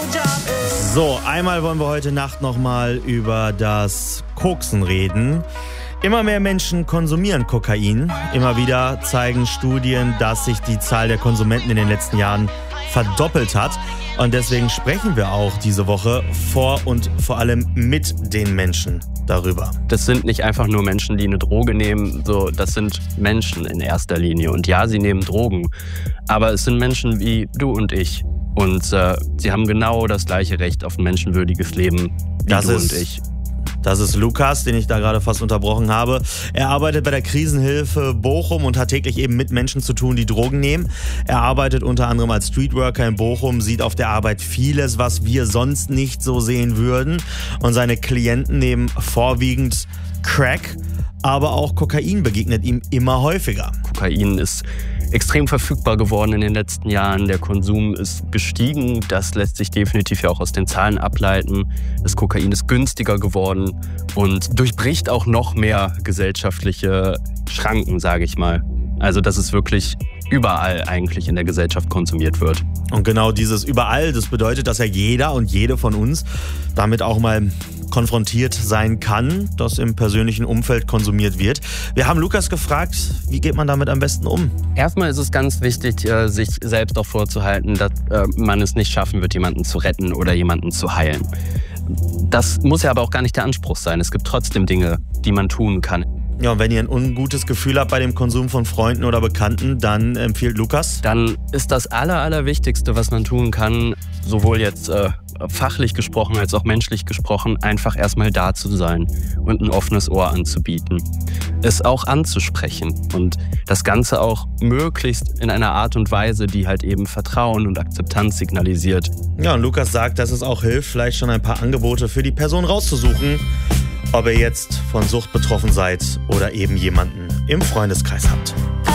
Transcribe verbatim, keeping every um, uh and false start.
So, einmal wollen wir heute Nacht nochmal über das Koksen reden. Immer mehr Menschen konsumieren Kokain. Immer wieder zeigen Studien, dass sich die Zahl der Konsumenten in den letzten Jahren verdoppelt hat. Und deswegen sprechen wir auch diese Woche vor und vor allem mit den Menschen darüber. Das sind nicht einfach nur Menschen, die eine Droge nehmen, so, das sind Menschen in erster Linie. Und ja, sie nehmen Drogen, aber es sind Menschen wie du und ich. Und äh, sie haben genau das gleiche Recht auf ein menschenwürdiges Leben wie das du ist, und ich. Das ist Lukas, den ich da gerade fast unterbrochen habe. Er arbeitet bei der Krisenhilfe Bochum und hat täglich eben mit Menschen zu tun, die Drogen nehmen. Er arbeitet unter anderem als Streetworker in Bochum, sieht auf der Arbeit vieles, was wir sonst nicht so sehen würden. Und seine Klienten nehmen vorwiegend Crack, aber auch Kokain begegnet ihm immer häufiger. Kokain ist extrem verfügbar geworden in den letzten Jahren. Der Konsum ist gestiegen. Das lässt sich definitiv ja auch aus den Zahlen ableiten. Das Kokain ist günstiger geworden und durchbricht auch noch mehr gesellschaftliche Schranken, sage ich mal. Also dass es wirklich überall eigentlich in der Gesellschaft konsumiert wird. Und genau dieses überall, das bedeutet, dass ja jeder und jede von uns damit auch mal konfrontiert sein kann, dass im persönlichen Umfeld konsumiert wird. Wir haben Lukas gefragt, wie geht man damit am besten um? Erstmal ist es ganz wichtig, sich selbst auch vorzuhalten, dass man es nicht schaffen wird, jemanden zu retten oder jemanden zu heilen. Das muss ja aber auch gar nicht der Anspruch sein. Es gibt trotzdem Dinge, die man tun kann. Ja, und wenn ihr ein ungutes Gefühl habt bei dem Konsum von Freunden oder Bekannten, dann empfiehlt Lukas? Dann ist das Aller, Allerwichtigste, was man tun kann, sowohl jetzt äh, fachlich gesprochen als auch menschlich gesprochen, einfach erstmal da zu sein und ein offenes Ohr anzubieten. Es auch anzusprechen und das Ganze auch möglichst in einer Art und Weise, die halt eben Vertrauen und Akzeptanz signalisiert. Ja, und Lukas sagt, dass es auch hilft, vielleicht schon ein paar Angebote für die Person rauszusuchen, ob ihr jetzt von Sucht betroffen seid oder eben jemanden im Freundeskreis habt.